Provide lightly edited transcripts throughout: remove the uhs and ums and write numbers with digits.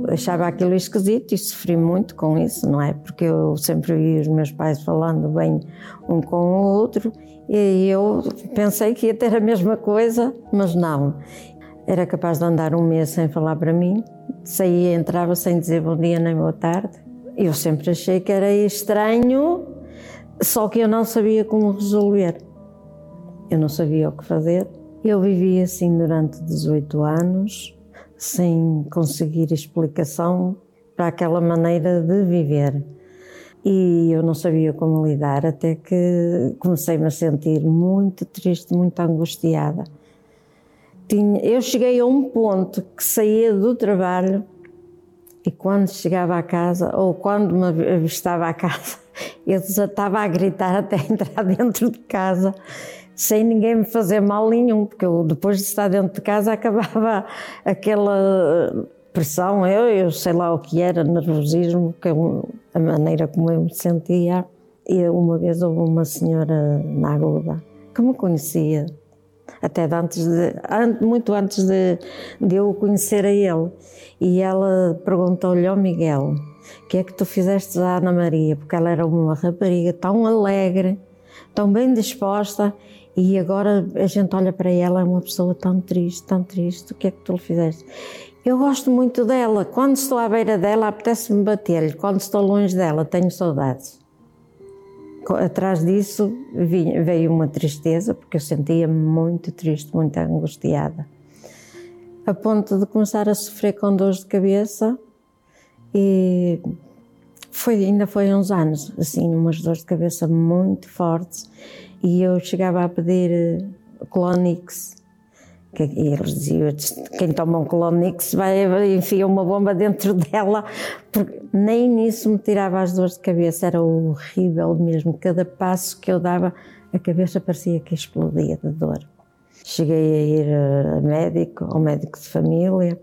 achava aquilo esquisito e sofri muito com isso, não é? Porque eu sempre vi os meus pais falando bem um com o outro e eu pensei que ia ter a mesma coisa, mas não. Era capaz de andar um mês sem falar para mim, saía e entrava sem dizer bom dia nem boa tarde. Eu sempre achei que era estranho, só que eu não sabia como resolver. Eu não sabia o que fazer. Eu vivi assim durante 18 anos, sem conseguir explicação para aquela maneira de viver. E eu não sabia como lidar, até que comecei-me a sentir muito triste, muito angustiada. Eu cheguei a um ponto que saía do trabalho e quando chegava à casa, ou quando me avistava à casa, eu desatava a gritar até entrar dentro de casa, sem ninguém me fazer mal nenhum, porque eu, depois de estar dentro de casa, acabava aquela pressão, eu sei lá o que era, nervosismo, que a maneira como eu me sentia. E uma vez houve uma senhora na Aguda que me conhecia, até muito antes de eu o conhecer a ele. E ela perguntou-lhe ao Miguel, o que é que tu fizeste à Ana Maria? Porque ela era uma rapariga tão alegre, tão bem disposta, e agora a gente olha para ela, é uma pessoa tão triste, o que é que tu lhe fizeste? Eu gosto muito dela, quando estou à beira dela apetece-me bater-lhe, quando estou longe dela tenho saudades. Atrás disso veio uma tristeza, porque eu sentia-me muito triste, muito angustiada, a ponto de começar a sofrer com dores de cabeça, e ainda foi uns anos, assim, umas dores de cabeça muito fortes, e eu chegava a pedir Clonix, que eles diziam, quem toma um Clonix enfia uma bomba dentro dela, porque nem nisso me tirava as dores de cabeça, era horrível mesmo, cada passo que eu dava a cabeça parecia que explodia de dor. Cheguei a ir ao médico de família,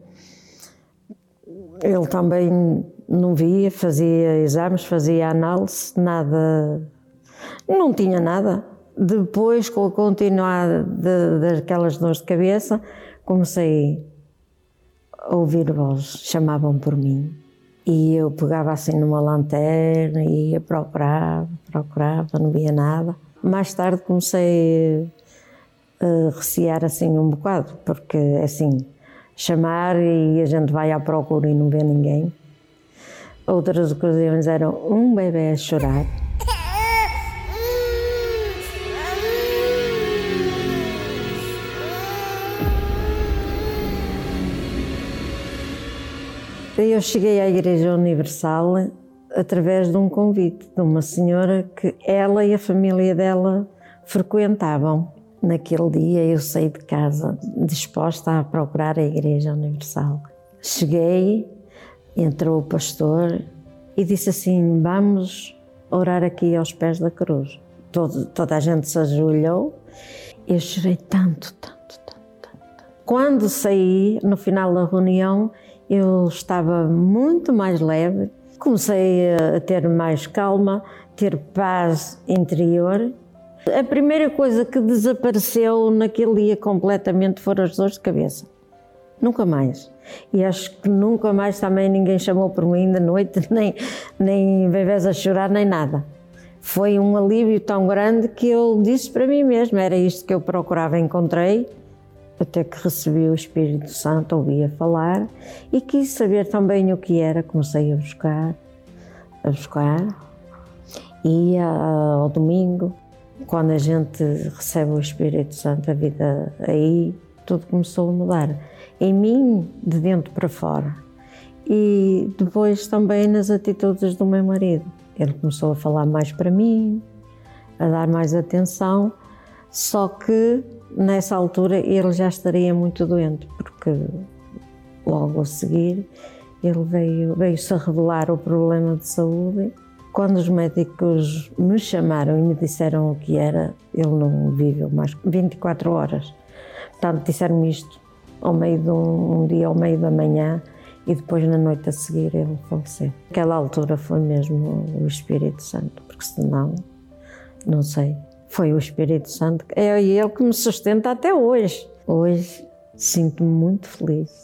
ele também não via, fazia exames, fazia análise, nada, não tinha nada. Depois, com a continuidade daquelas dores de cabeça, comecei a ouvir vozes, chamavam por mim. E eu pegava assim numa lanterna e ia procurava, não via nada. Mais tarde comecei a recear assim um bocado, porque assim, chamar e a gente vai à procura e não vê ninguém. Outras ocasiões eram um bebê a chorar. Eu cheguei à Igreja Universal através de um convite de uma senhora que ela e a família dela frequentavam. Naquele dia eu saí de casa disposta a procurar a Igreja Universal. Cheguei, entrou o pastor e disse assim, vamos orar aqui aos pés da cruz. Toda a gente se ajoelhou. Eu chorei tanto. Quando saí, no final da reunião, eu estava muito mais leve, comecei a ter mais calma, ter paz interior. A primeira coisa que desapareceu naquele dia completamente foram as dores de cabeça. Nunca mais. E acho que nunca mais também ninguém chamou por mim de noite, nem bebés a chorar, nem nada. Foi um alívio tão grande que eu disse para mim mesma, era isto que eu procurava, encontrei. Até que recebi o Espírito Santo, ouvia falar e quis saber também o que era. Comecei a buscar, ia ao domingo. Quando a gente recebe o Espírito Santo, a vida aí, tudo começou a mudar. Em mim, de dentro para fora. E depois também nas atitudes do meu marido. Ele começou a falar mais para mim, a dar mais atenção, só que nessa altura ele já estaria muito doente, porque logo a seguir ele veio-se a revelar o problema de saúde. Quando os médicos me chamaram e me disseram o que era, ele não viveu mais 24 horas. Portanto, disseram-me isto ao meio de um dia, ao meio da manhã, e depois na noite a seguir ele faleceu. Naquela altura foi mesmo o Espírito Santo, porque senão, não sei. Foi o Espírito Santo, é ele que me sustenta até hoje. Hoje sinto-me muito feliz.